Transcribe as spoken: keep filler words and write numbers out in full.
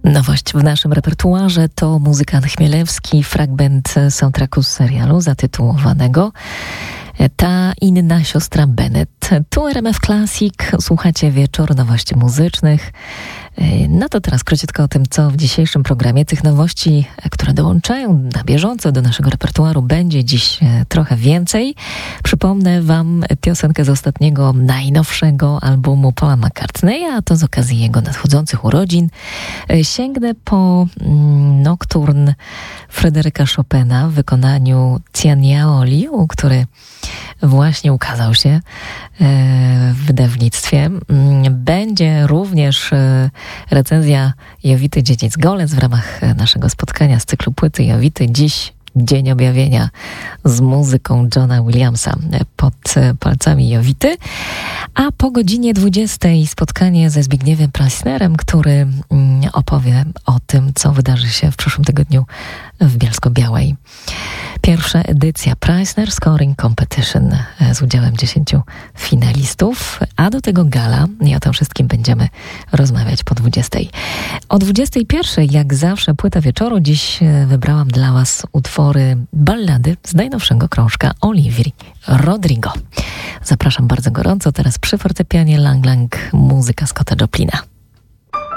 Nowość w naszym repertuarze to muzykant Chmielewski, fragment soundtracku z serialu zatytułowanego Ta inna siostra Bennett. Tu R M F Classic, słuchacie Wieczór Nowości Muzycznych. No to teraz króciutko o tym, co w dzisiejszym programie. Tych nowości, które dołączają na bieżąco do naszego repertuaru, będzie dziś trochę więcej. Przypomnę wam piosenkę z ostatniego, najnowszego albumu Paula McCartneya, a to z okazji jego nadchodzących urodzin. Sięgnę po Nocturne Fryderyka Chopina w wykonaniu Tianiao Liu, który właśnie ukazał się w wydawnictwie. Będzie również recenzja Jowity Dziedzicz-Golec w ramach naszego spotkania z cyklu Płyty Jowity. Dziś Dzień Objawienia z muzyką Johna Williamsa pod palcami Jowity. A po godzinie dwudziestej spotkanie ze Zbigniewem Preissnerem, który opowie o tym, co wydarzy się w przyszłym tygodniu w Bielsko-Białej. Pierwsza edycja Preissner Scoring Competition z udziałem dziesięciu finalistów, a do tego gala i o tym wszystkim będziemy rozmawiać po dwudziestej. O dwudziestej pierwszej, jak zawsze, Płyta Wieczoru. Dziś wybrałam dla was utwory ballady z najnowszego krążka Olivii Rodrigo. Zapraszam bardzo gorąco. Teraz przy fortepianie Lang Lang muzyka Scotta Joplina.